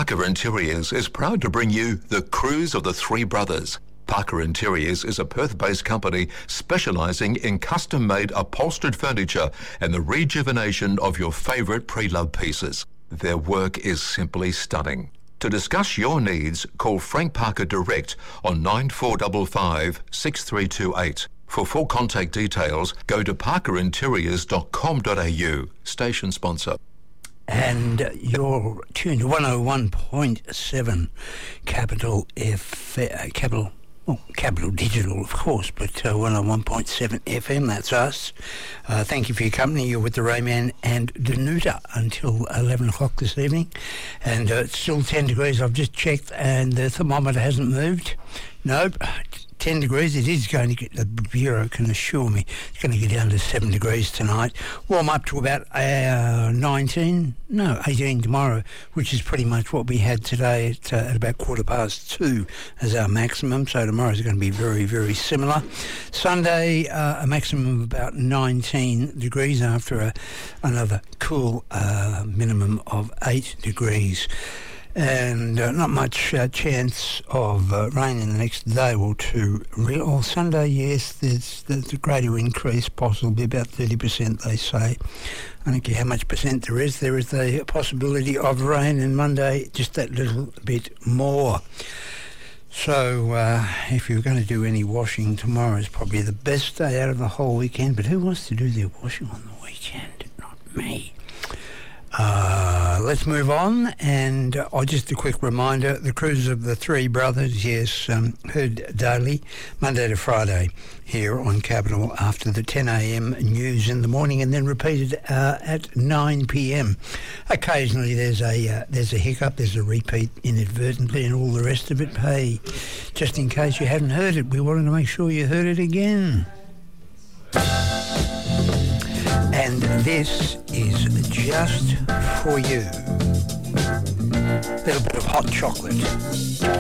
Parker Interiors is proud to bring you The Cruise of the Three Brothers. Parker Interiors is a Perth-based company specialising in custom-made upholstered furniture and the rejuvenation of your favourite pre-loved pieces. Their work is simply stunning. To discuss your needs, call Frank Parker direct on 9455 6328. For full contact details, go to parkerinteriors.com.au. Station sponsor. And you're tuned to 101.7 Capital Capital Digital, of course, but 101.7 FM, that's us. Thank you for your company. You're with the Rayman and Danuta until 11 o'clock this evening. And it's still 10 degrees. I've just checked and the thermometer hasn't moved. Nope. 10 degrees. It is going to get, the Bureau can assure me, it's going to get down to 7 degrees tonight. Warm up to about 18 tomorrow, which is pretty much what we had today at about 2:15 as our maximum. So tomorrow's going to be very, very similar. Sunday, a maximum of about 19 degrees after another cool minimum of 8 degrees. And not much chance of rain in the next day or two. Sunday, yes, there's a greater increase, possibly about 30%, they say. I don't care how much percent there is the possibility of rain, and Monday, just that little bit more. So if you're going to do any washing, tomorrow is probably the best day out of the whole weekend. But who wants to do their washing on the weekend? Not me. Let's move on, and just a quick reminder, The Cruise of the Three Brothers, yes, heard daily, Monday to Friday, here on Capital after the 10 a.m. news in the morning, and then repeated at 9 p.m. Occasionally there's a hiccup, there's a repeat inadvertently, and all the rest of it. Hey, just in case you hadn't heard it, we wanted to make sure you heard it again. And this is just for you. A little bit of hot chocolate.